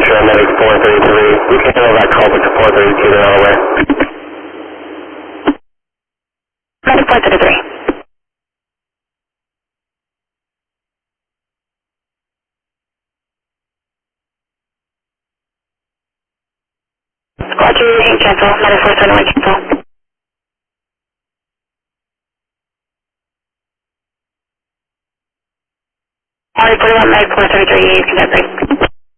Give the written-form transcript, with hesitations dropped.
Medic 433. We can handle that call to 432, they're all aware. Medic 433. Squad 2 using cancel, Medic 431 cancel. Only 41 Medic 433, you can get break.